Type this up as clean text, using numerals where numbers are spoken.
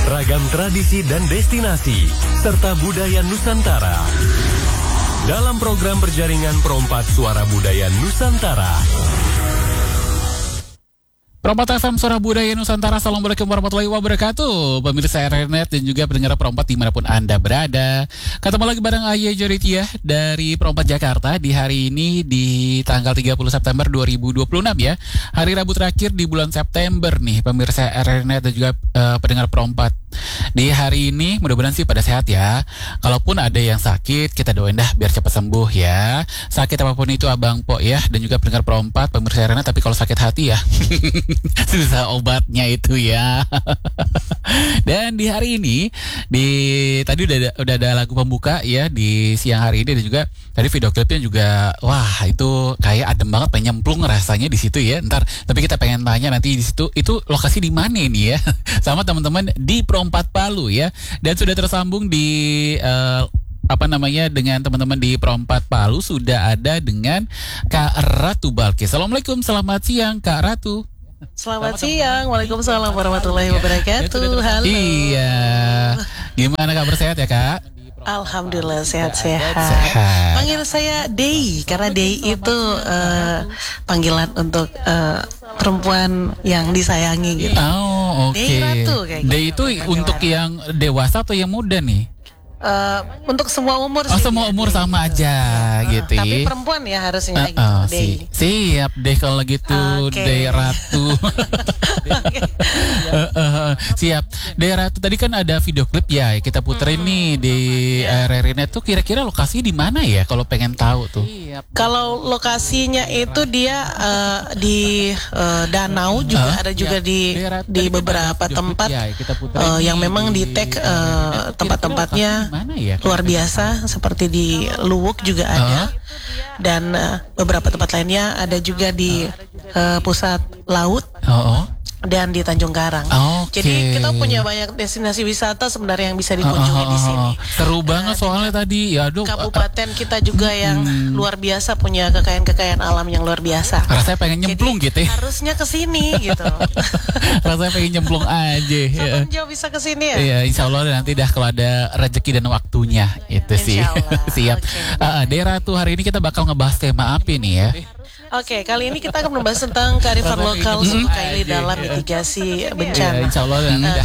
ragam tradisi dan destinasi, serta budaya Nusantara. Dalam program berjaringan Perompat Suara Budaya Nusantara. Perompat FM Suara Budaya Nusantara. Assalamualaikum warahmatullahi wabarakatuh. Pemirsa RNet dan juga pendengar Perompat dimanapun Anda berada. Ketemu lagi bareng Ayah Joritia dari Perompat Jakarta di hari ini di tanggal 30 September 2026 ya. Hari Rabu terakhir di bulan September nih pemirsa RNet dan juga pendengar Perompat. Di hari ini mudah-mudahan sih pada sehat ya. Kalaupun ada yang sakit kita doain dah biar cepat sembuh ya. Sakit apapun itu Abang Po ya, dan juga pendengar Perompat pemirsa RNet, tapi kalau sakit hati ya susah obatnya itu ya. Dan di hari ini tadi udah ada lagu pembuka ya di siang hari ini, dan juga tadi video klipnya juga wah itu kayak adem banget, pengen nyemplung rasanya di situ ya. Ntar tapi kita pengen tanya nanti di situ itu lokasi di mana ini ya sama teman-teman di Perompat Palu ya. Dan sudah tersambung di dengan teman-teman di Perompat Palu sudah ada dengan Kak Ratu Balkis. Assalamualaikum, selamat siang Kak Ratu. Selamat siang, waalaikumsalam warahmatullahi wabarakatuh. Halo. Iya, gimana kabar, sehat ya Kak? Alhamdulillah sehat-sehat. Panggil saya Dei karena Dei itu panggilan untuk perempuan yang disayangi gitu. Oh, oke. Dei Ratu kayak gitu. Dei itu untuk yang dewasa atau yang muda nih? Untuk semua umur sih. Oh, semua umur Dei, sama gitu. aja gitu. Tapi perempuan ya harusnya gitu. Dei. Siap deh kalau gitu, Dei Ratu. Siap. Dei Ratu, tadi kan ada video klip ya kita puterin nih di RRNet tuh, kira-kira lokasi di mana ya kalau pengen tahu tuh? Kalau lokasinya itu dia di danau juga ada juga di beberapa tempat yang memang di tag tempat-tempatnya luar biasa, seperti di Luwuk juga ada, dan beberapa tempat lainnya ada juga di pusat laut dan di Tanjung Karang. Jadi kita punya banyak destinasi wisata sebenarnya yang bisa dikunjungi di sini. Seru banget soalnya tadi ya, kabupaten kita juga yang luar biasa, punya kekayaan alam yang luar biasa. Rasanya pengen nyemplung. Jadi, gitu ya. Harusnya ke sini gitu. Rasanya pengen nyemplung aja. Kapan jauh bisa ke sini ya? Iya, insya Allah nanti dah kalau ada rezeki dan waktunya itu sih. Siap. Dei Ratu, hari ini kita bakal ngebahas tema apa nih ya? Oke, kali ini kita akan membahas tentang kearifan lokal suku Kaili dalam mitigasi bencana. Insya Allah